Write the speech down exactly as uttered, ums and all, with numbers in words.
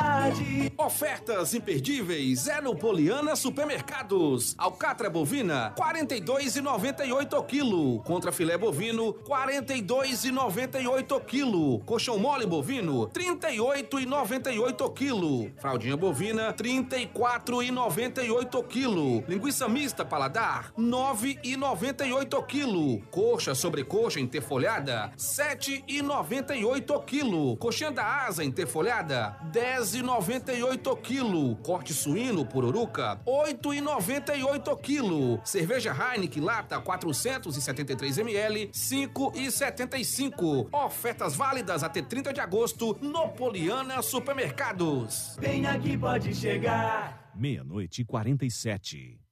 qualidade. Ofertas imperdíveis é no Poliana Supermercados. Alcatra bovina, quarenta e dois reais e noventa e oito centavos o quilo. Contra filé bovino, quarenta e dois reais e noventa e oito centavos o quilo. Coxão mole bovino, trinta e oito reais e noventa e oito centavos o quilo. Fraldinha bovina, trinta e quatro reais e noventa e oito centavos o quilo. Linguiça mista paladar, nove reais e noventa e oito centavos o quilo. Coxa sobrecoxa interfolhada, sete reais e noventa e oito centavos o quilo. Coxinha da asa interfolhada, dez reais e noventa e oito centavos o quilo. Corte suíno pururuca, oito reais e noventa e oito centavos o quilo. Cerveja Heineken lata quatrocentos e setenta e três mililitros, cinco reais e setenta e cinco centavos. Ofertas válidas até trinta de agosto no Poliana Supermercados. Vem aqui, pode chegar. Meia-noite e quarenta e sete.